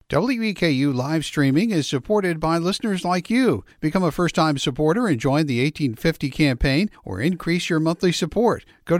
WEKU live streaming is supported by listeners like you. Become a first-time supporter and join the 1850 campaign or increase your monthly support. Go to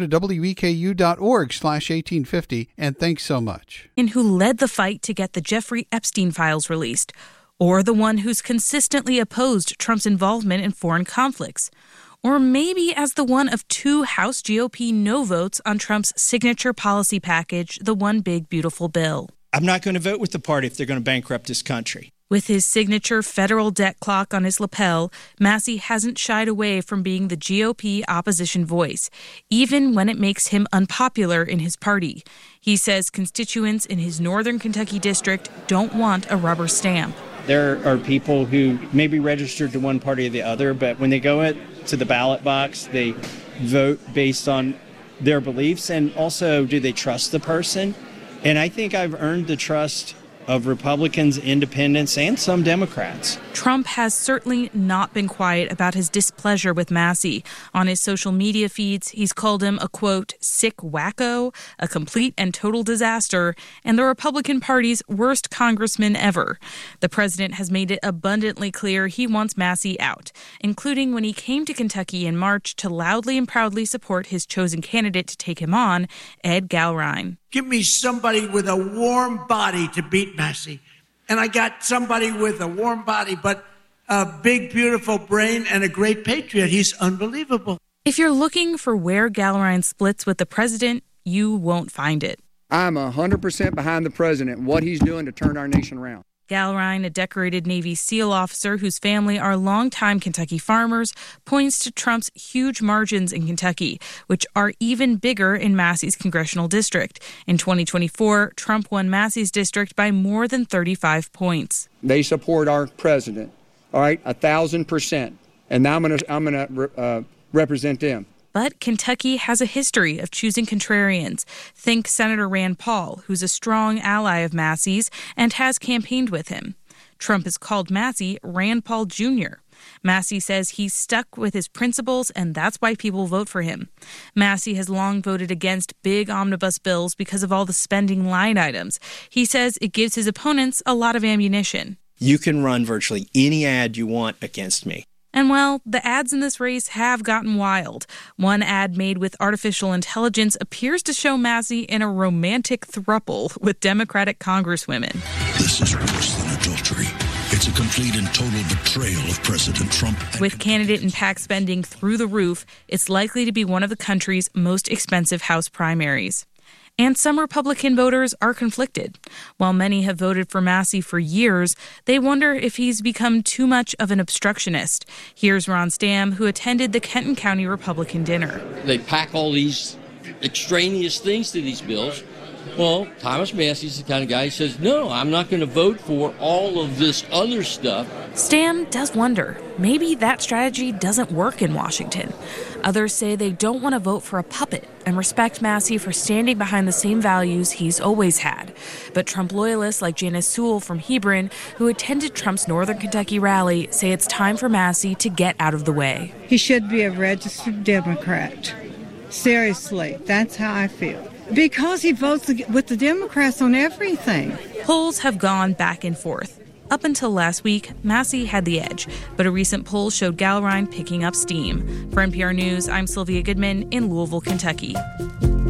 weku.org/1850 and thanks so much. And who led the fight to get the Jeffrey Epstein files released, or the one who's consistently opposed Trump's involvement in foreign conflicts, or maybe as the one of 2 House GOP no votes on Trump's signature policy package, the One Big Beautiful Bill. I'm not going to vote with the party if they're going to bankrupt this country. With his signature federal debt clock on his lapel, Massie hasn't shied away from being the GOP opposition voice, even when it makes him unpopular in his party. He says constituents in his northern Kentucky district don't want a rubber stamp. There are people who may be registered to one party or the other, but when they go to the ballot box, they vote based on their beliefs, and also, do they trust the person? And I think I've earned the trust of Republicans, independents, and some Democrats. Trump has certainly not been quiet about his displeasure with Massie. On his social media feeds, he's called him a, quote, sick wacko, a complete and total disaster, and the Republican Party's worst congressman ever. The president has made it abundantly clear he wants Massie out, including when he came to Kentucky in March to loudly and proudly support his chosen candidate to take him on, Ed Gallrein. Give me somebody with a warm body to beat Massie. And I got somebody with a warm body, but a big, beautiful brain and a great patriot. He's unbelievable. If you're looking for where Gallrein splits with the president, you won't find it. I'm 100% behind the president and what he's doing to turn our nation around. Gallrein, a decorated Navy SEAL officer whose family are longtime Kentucky farmers, points to Trump's huge margins in Kentucky, which are even bigger in Massie's congressional district. In 2024, Trump won Massie's district by more than 35 points. They support our president, all right, 1,000%, and now I'm going to represent them. But Kentucky has a history of choosing contrarians. Think Senator Rand Paul, who's a strong ally of Massie's and has campaigned with him. Trump has called Massie Rand Paul Jr. Massie says he's stuck with his principles, and that's why people vote for him. Massie has long voted against big omnibus bills because of all the spending line items. He says it gives his opponents a lot of ammunition. You can run virtually any ad you want against me. And, well, the ads in this race have gotten wild. One ad made with artificial intelligence appears to show Massie in a romantic throuple with Democratic congresswomen. This is worse than adultery. It's a complete and total betrayal of President Trump. With candidate and PAC spending through the roof, it's likely to be one of the country's most expensive House primaries. And some Republican voters are conflicted. While many have voted for Massie for years, they wonder if he's become too much of an obstructionist. Here's Ron Stam, who attended the Kenton County Republican dinner. They pack all these extraneous things to these bills. Well, Thomas Massie's the kind of guy who says, no, I'm not going to vote for all of this other stuff. Stam does wonder, maybe that strategy doesn't work in Washington. Others say they don't want to vote for a puppet and respect Massie for standing behind the same values he's always had. But Trump loyalists like Janice Sewell from Hebron, who attended Trump's Northern Kentucky rally, say it's time for Massie to get out of the way. He should be a registered Democrat. Seriously, that's how I feel. Because he votes with the Democrats on everything. Polls have gone back and forth. Up until last week, Massie had the edge, but a recent poll showed Gallrein picking up steam. For NPR News, I'm Sylvia Goodman in Louisville, Kentucky.